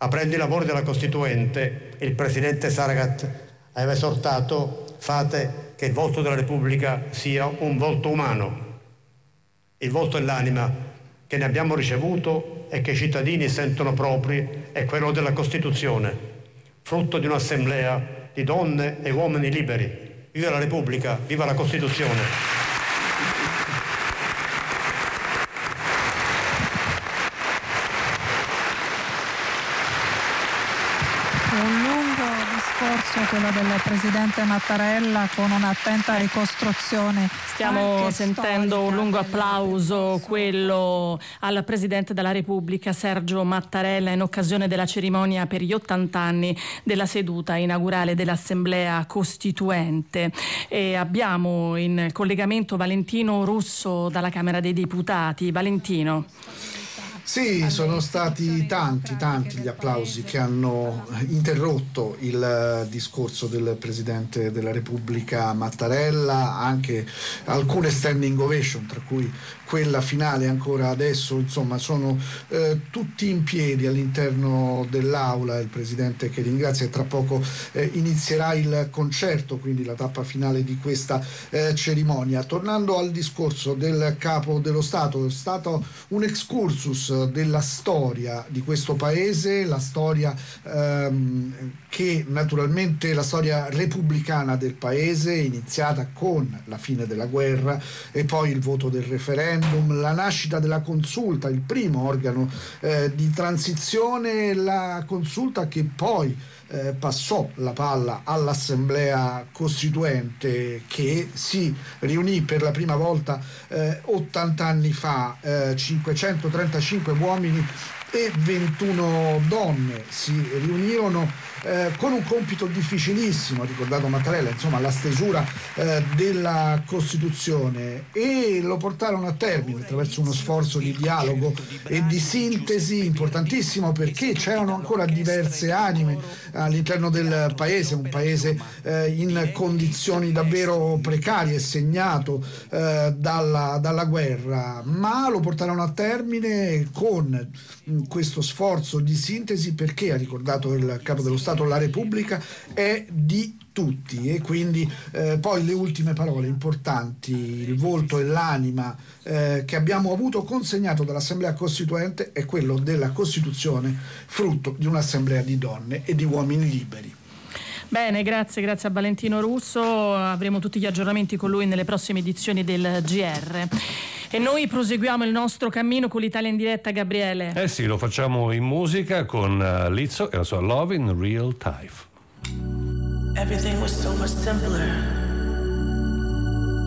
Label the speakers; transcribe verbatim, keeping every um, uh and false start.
Speaker 1: Aprendo i lavori della Costituente, il presidente Saragat aveva esortato: fate che il volto della Repubblica sia un volto umano. Il volto e l'anima che ne abbiamo ricevuto e che i cittadini sentono propri è quello della Costituzione, frutto di un'assemblea di donne e uomini liberi. Viva la Repubblica, viva la Costituzione!
Speaker 2: Quello del presidente Mattarella, con un'attenta ricostruzione.
Speaker 3: Stiamo sentendo un lungo applauso, quello al presidente della Repubblica Sergio Mattarella, in occasione della cerimonia per gli ottanta anni della seduta inaugurale dell'Assemblea Costituente. E abbiamo in collegamento Valentino Russo dalla Camera dei Deputati. Valentino.
Speaker 4: Sì, sono stati tanti, tanti gli applausi che hanno interrotto il discorso del Presidente della Repubblica Mattarella, anche alcune standing ovation, tra cui quella finale ancora adesso, insomma sono eh, tutti in piedi all'interno dell'aula, il Presidente che ringrazia, e tra poco eh, inizierà il concerto, quindi la tappa finale di questa eh, cerimonia. Tornando al discorso del Capo dello Stato, è stato un excursus della storia di questo paese, la storia ehm, che naturalmente la storia repubblicana del paese, iniziata con la fine della guerra e poi il voto del referendum, la nascita della consulta, il primo organo eh, di transizione, la consulta che poi Eh, passò la palla all'Assemblea Costituente, che si riunì per la prima volta eh, ottanta anni fa, eh, cinquecentotrentacinque uomini e ventuno donne si riunirono eh, con un compito difficilissimo, ha ricordato Mattarella, insomma la stesura eh, della Costituzione, e lo portarono a termine attraverso uno sforzo di dialogo e di sintesi importantissimo, perché c'erano ancora diverse anime all'interno del paese, un paese eh, in condizioni davvero precarie, segnato eh, dalla, dalla guerra, ma lo portarono a termine con questo sforzo di sintesi, perché, ha ricordato il Capo dello Stato, la Repubblica è di tutti, e quindi eh, poi le ultime parole importanti, il volto e l'anima eh, che abbiamo avuto consegnato dall'Assemblea Costituente è quello della Costituzione, frutto di un'assemblea di donne e di uomini liberi.
Speaker 3: Bene, grazie, grazie a Valentino Russo. Avremo tutti gli aggiornamenti con lui nelle prossime edizioni del G R. E noi proseguiamo il nostro cammino con l'Italia in diretta, Gabriele.
Speaker 5: Eh sì, lo facciamo in musica con uh, Lizzo e la sua Love in Real Time.
Speaker 6: Everything was so much simpler